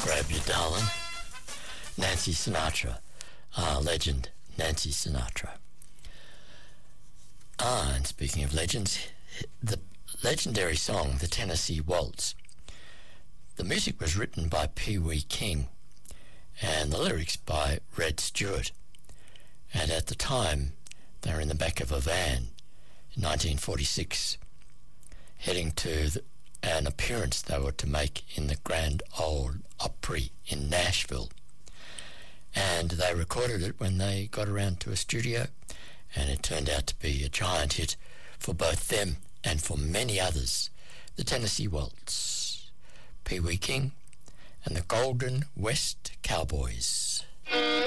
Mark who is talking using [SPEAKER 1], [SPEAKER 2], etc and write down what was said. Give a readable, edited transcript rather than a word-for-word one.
[SPEAKER 1] Grab Your Darling, Nancy Sinatra, legend Nancy Sinatra. And speaking of legends, the legendary song, The Tennessee Waltz. The music was written by Pee Wee King and the lyrics by Red Stewart. And at the time, they were in the back of a van in 1946, heading to an appearance they were to make in the Grand Ole Opry in Nashville. And they recorded it when they got around to a studio, and it turned out to be a giant hit for both them and for many others. The Tennessee Waltz, Pee Wee King and the Golden West Cowboys.